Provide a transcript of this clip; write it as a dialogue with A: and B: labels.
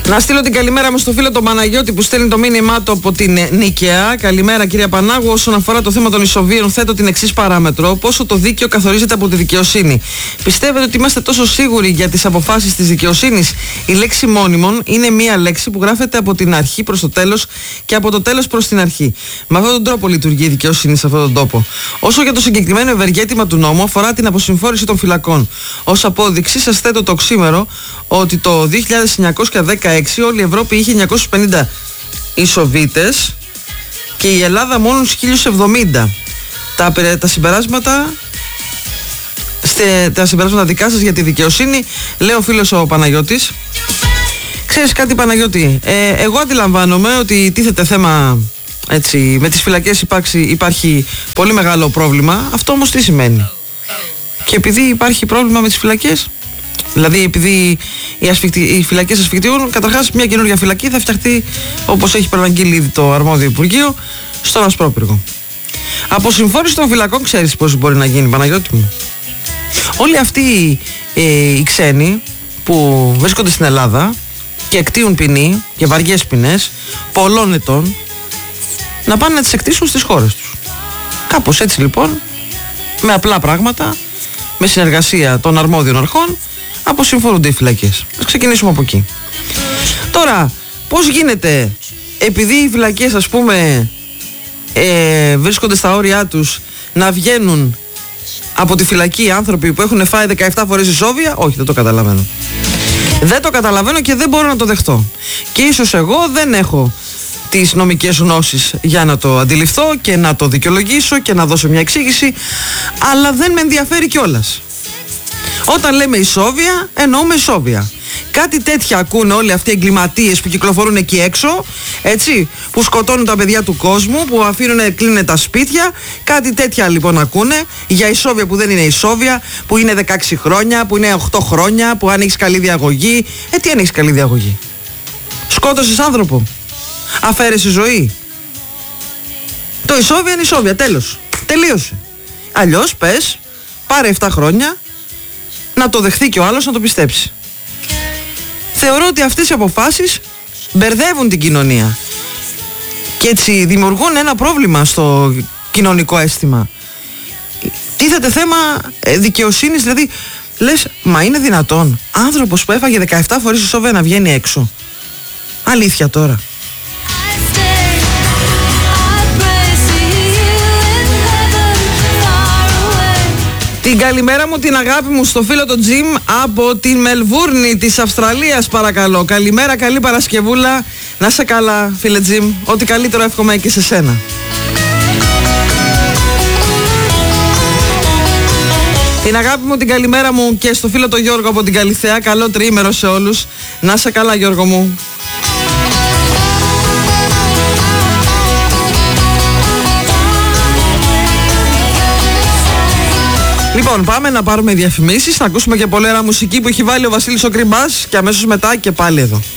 A: Να στείλω την καλημέρα μου στο φίλο τον Παναγιώτη που στέλνει το μήνυμά του από την Νίκαια. Καλημέρα κυρία Πανάγου. Όσον αφορά το θέμα των ισοβίων, θέτω την εξής παράμετρο. Πόσο το δίκαιο καθορίζεται από τη δικαιοσύνη. Πιστεύετε ότι είμαστε τόσο σίγουροι για τις αποφάσεις της δικαιοσύνης? Η λέξη μόνιμον είναι μία λέξη που γράφεται από την αρχή προς το τέλος και από το τέλος προς την αρχή. Με αυτόν τον τρόπο λειτουργεί η δικαιοσύνη σε αυτόν τον τόπο. Όσο για το συγκεκριμένο ευεργέτημα του νόμου, αφορά την αποσυμφόρηση των φυλακών. Ως απόδειξη, σας θέτω το οξύμερο ότι το 1916 όλη η Ευρώπη είχε 950 ισοβίτες και η Ελλάδα μόνο 1070. Τα συμπεράσματα δικά σας για τη δικαιοσύνη, λέει ο φίλος ο Παναγιώτης. Ξέρεις κάτι Παναγιώτη, εγώ αντιλαμβάνομαι ότι τίθεται θέμα, έτσι, με τις φυλακές υπάρχει πολύ μεγάλο πρόβλημα. Αυτό όμως τι σημαίνει? Και επειδή υπάρχει πρόβλημα με τις φυλακές, δηλαδή επειδή οι φυλακές ασφικτιούν, καταρχάς μια καινούργια φυλακή θα φτιαχτεί, όπως έχει προαναγγείλει ήδη το αρμόδιο Υπουργείο, στον Ασπρόπυργο. Από συμφόρηση των φυλακών ξέρεις πώς μπορεί να γίνει, Παναγιώτη μου? Όλοι αυτοί οι ξένοι που βρίσκονται στην Ελλάδα και εκτείουν ποινή και βαριές ποινές πολλών ετών, να πάνε να τις εκτίσουν στις χώρες τους. Κάπως έτσι λοιπόν, με απλά πράγματα, με συνεργασία των αρμόδιων αρχών, αποσυμφορούνται οι φυλακές. Ας ξεκινήσουμε από εκεί. Τώρα, πώς γίνεται, επειδή οι φυλακές, ας πούμε, βρίσκονται στα όρια τους, να βγαίνουν από τη φυλακή άνθρωποι που έχουν φάει 17 φορές ισόβια? Όχι, δεν το καταλαβαίνω. Δεν το καταλαβαίνω και δεν μπορώ να το δεχτώ. Και ίσως εγώ δεν έχω τις νομικές γνώσεις για να το αντιληφθώ και να το δικαιολογήσω και να δώσω μια εξήγηση, αλλά δεν με ενδιαφέρει κιόλας. Όταν λέμε ισόβια, εννοούμε ισόβια. Κάτι τέτοια ακούνε όλοι αυτοί οι εγκληματίες που κυκλοφορούν εκεί έξω, έτσι, που σκοτώνουν τα παιδιά του κόσμου, που κλείνουν τα σπίτια. Κάτι τέτοια λοιπόν ακούνε για ισόβια που δεν είναι ισόβια, που είναι 16 χρόνια, που είναι 8 χρόνια, που αν έχεις καλή διαγωγή. Τι αν έχεις καλή διαγωγή? Σκότωσες άνθρωπο, αφαίρεσαι ζωή. Το ισόβια είναι ισόβια, τέλος. Τελείωσε. Αλλιώς πες, πάρε 7 χρόνια, να το δεχθεί και ο άλλος να το πιστέψει. Θεωρώ ότι αυτές οι αποφάσεις μπερδεύουν την κοινωνία και έτσι δημιουργούν ένα πρόβλημα στο κοινωνικό αίσθημα. Τίθεται θέμα δικαιοσύνης, δηλαδή λες, μα είναι δυνατόν άνθρωπος που έφαγε 17 φορές ισόβια να βγαίνει έξω? Αλήθεια τώρα? Την καλημέρα μου, την αγάπη μου στο φίλο τον Τζιμ από τη Μελβούρνη της Αυστραλίας, παρακαλώ. Καλημέρα, καλή Παρασκευούλα. Να σε καλά, φίλε Τζιμ. Ό,τι καλύτερο εύχομαι και σε σένα. Την αγάπη μου, την καλημέρα μου και στο φίλο τον Γιώργο από την Καλιθέα. Καλό τριήμερο σε όλους. Να σε καλά, Γιώργο μου. Λοιπόν, πάμε να πάρουμε διαφημίσεις, να ακούσουμε και πολύ ωραία μουσική που έχει βάλει ο Βασίλης ο Κρυμπάς και αμέσως μετά και πάλι εδώ.